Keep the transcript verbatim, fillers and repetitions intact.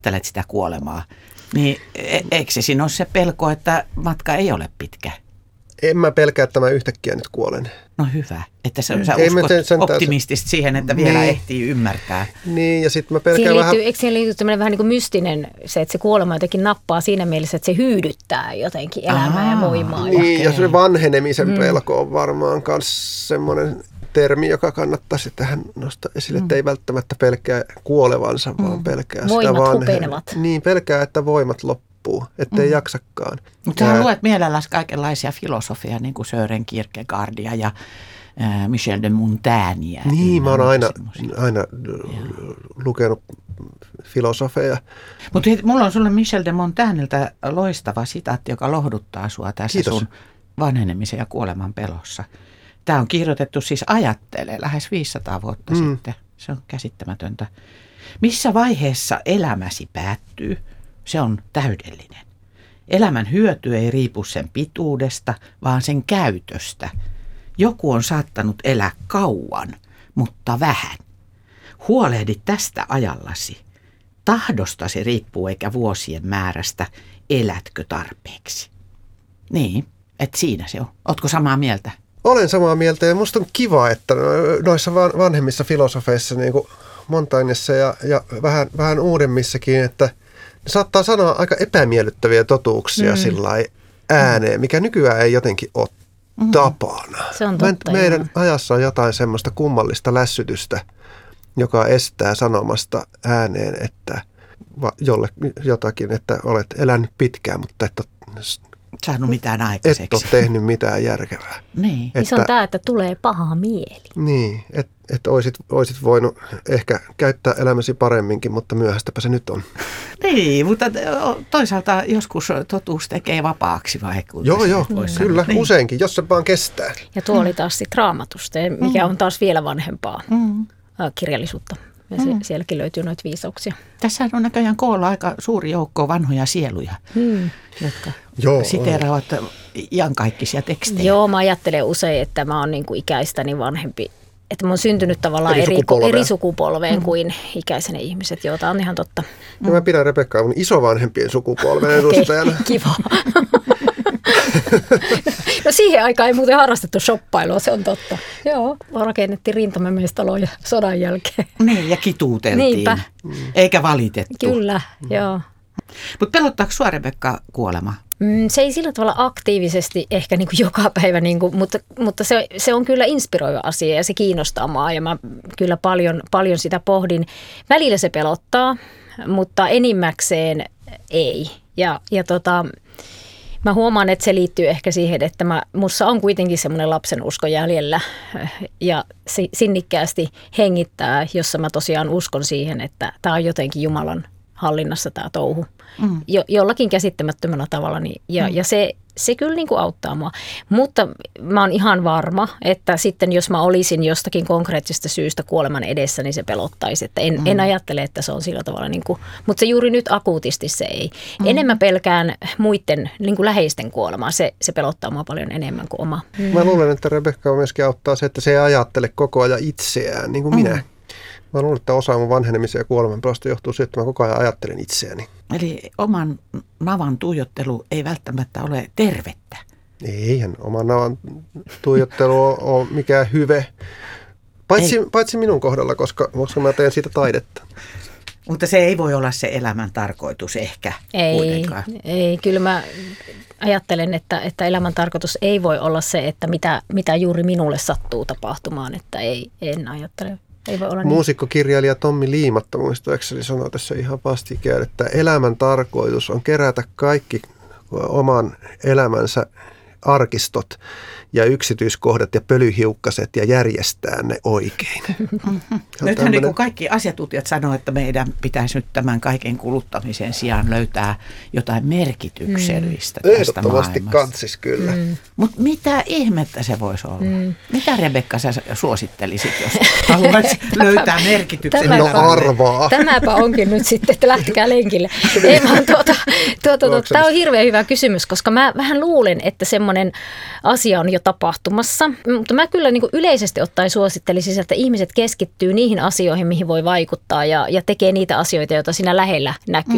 ajattelet sitä kuolemaa, niin e- eikö se siinä ole se pelko, että matka ei ole pitkä? En mä pelkää, että mä yhtäkkiä nyt kuolen. No hyvä, että sä, sä Ei uskot sen optimistisesti siihen, että vielä niin. ehtii ymmärtää. Niin, ja sitten mä pelkään siihen liittyy, vähän... Eikö siihen liity tämmöinen vähän niin kuin mystinen se, että se kuolema jotenkin nappaa siinä mielessä, että se hyydyttää jotenkin elämää Aa, ja voimaa. Niin, ja, ja se vanhenemisen Mm. pelko on varmaan myös semmoinen termi, joka kannattaisi tähän nostaa esille, Mm. että ei välttämättä pelkää kuolevansa, vaan Mm. pelkää Voimat sitä hupenevat. Niin, pelkää, että voimat loppuu, ettei Mm. jaksakaan. Mutta sä Ää, luet mielelläsi kaikenlaisia filosofia, niin kuin Sören Kierkegaardia ja äh, Michel de Montagnea. Niin, mä oon aina, semmosia. aina lukenut filosofeja. Mutta mulla on sulle Michel de Montagnelta loistava sitaatti, joka lohduttaa sua tässä Kiitos. sun vanhenemisen ja kuoleman pelossa. Tämä on kirjoitettu siis ajattelee lähes viisisataa vuotta Mm. sitten. Se on käsittämätöntä. Missä vaiheessa elämäsi päättyy, se on täydellinen. Elämän hyöty ei riipu sen pituudesta, vaan sen käytöstä. Joku on saattanut elää kauan, mutta vähän. Huolehdi tästä ajallasi. Tahdostasi riippuu eikä vuosien määrästä, elätkö tarpeeksi. Niin, että siinä se on. Ootko samaa mieltä? Olen samaa mieltä ja musta on kiva, että noissa van- vanhemmissa filosofeissa, niin kuin Montagnessa ja, ja vähän, vähän uudemmissakin, että ne saattaa sanoa aika epämiellyttäviä totuuksia mm. sillä ääneen, mikä nykyään ei jotenkin ole Mm. tapana. Se on Mä en- totta, Meidän joo. ajassa on jotain semmoista kummallista lässytystä, joka estää sanomasta ääneen, että va- jolle, jotakin, että olet elänyt pitkään, mutta et ole, Saanut mitään et aikaiseksi. ole tehnyt mitään järkevää. Niin. Niin se on tämä, että tulee paha mieli. Niin, että et oisit, oisit voinut ehkä käyttää elämäsi paremminkin, mutta myöhästäpä se nyt on. Niin, mutta toisaalta joskus totuus tekee vapaaksi vai? Joo, joo, voisi kyllä, sanoa. Niin. useinkin, jos se vaan kestää. Ja tuo oli taas sitten Raamatusta, mikä on taas vielä vanhempaa Mm. ä, kirjallisuutta. Ja se, sielläkin löytyy noita viisauksia. Tässä on näköjään koolla aika suuri joukko vanhoja sieluja, Hmm. jotka Joo, siteeraavat iankaikkisia tekstejä. Joo, mä ajattelen usein, että mä oon niinku ikäistäni vanhempi. Että mä oon syntynyt tavallaan Eri eri, sukupolvea. eri sukupolveen mm. kuin ikäiseni ihmiset, joita on ihan totta. Ja mä pidän Rebekkaa mun isovanhempien sukupolven edustajana. Okei, kiva. No siihen aikaan ei muuten harrastettu shoppailua, se on totta. Joo, rakennettiin rintamamiestaloja sodan jälkeen. Niin, ja kituuteltiin. Niinpä. Eikä valitettu. Kyllä, mm. joo. Mutta pelottaako sua, Rebekka, kuolema? Mm, se ei sillä tavalla aktiivisesti ehkä niin kuin joka päivä, niin kuin, mutta, mutta se, se on kyllä inspiroiva asia ja se kiinnostaa mua ja mä kyllä paljon, paljon sitä pohdin. Välillä se pelottaa, mutta enimmäkseen ei. Ja, ja tota, mä huomaan, että se liittyy ehkä siihen, että mä, mussa on kuitenkin semmoinen lapsen usko jäljellä ja si, sinnikkäästi hengittää, jossa mä tosiaan uskon siihen, että tämä on jotenkin Jumalan hallinnassa tämä touhu. Mm. Jo, jollakin käsittämättömällä tavalla. Niin, ja, mm. ja se, se kyllä niin kuin auttaa mua. Mutta mä oon ihan varma, että sitten jos mä olisin jostakin konkreettisesta syystä kuoleman edessä, niin se pelottaisi. Että en, mm. en ajattele, että se on sillä tavalla. Niin kuin, mutta se juuri nyt akuutisti se ei. Mm. Enemmän pelkään muiden niin kuin läheisten kuolemaa. Se, se pelottaa mua paljon enemmän kuin oma. Mm. Mä luulen, että Rebekka myöskin auttaa se, että se ei ajattele koko ajan itseään, niin kuin mm. minä. Mä luulen, että osa mun vanhenemisen ja kuoleman pelosta johtuu siitä, että mä koko ajan ajattelen itseäni. Eli oman navan tuijottelu ei välttämättä ole tervettä. Eihän oman navan tuijottelu ole, ole mikään hyve. Paitsi, paitsi minun kohdalla, koska, koska mä teen siitä taidetta. Mutta se ei voi olla se elämän tarkoitus ehkä Ei, kuitenkaan. ei, kyllä mä ajattelen, että, että elämän tarkoitus ei voi olla se, että mitä, mitä juuri minulle sattuu tapahtumaan, että ei, en ajattele. Ei voi olla niin. Muusikkokirjailija Tommi Liimatta muistaakseni sanoi tässä ihan vastikään, että elämän tarkoitus on kerätä kaikki oman elämänsä arkistot ja yksityiskohdat ja pölyhiukkaset ja järjestää ne oikein. Mm-hmm. Nythän niin kuin kaikki asiantuntijat sanoo, että meidän pitäisi nyt tämän kaiken kuluttamisen sijaan löytää jotain merkityksellistä mm. tästä Ehdottomasti maailmasta. kantsis kyllä. Mm. Mutta mitä ihmettä se voisi olla? Mm. Mitä Rebekka sä suosittelisit, jos haluaisi löytää merkityksen? No Tämäpä, arvaa. Tämäpä onkin nyt sitten, että lähtekää lenkille. Ei vaan tuota, tuota, tuota, tämä on hirveän hyvä kysymys, koska mä vähän luulen, että semmoinen asia on jo tapahtumassa. Mutta mä kyllä niin kuin yleisesti ottaen suosittelisin, että ihmiset keskittyy niihin asioihin, mihin voi vaikuttaa ja, ja tekee niitä asioita, joita siinä lähellä näkyy.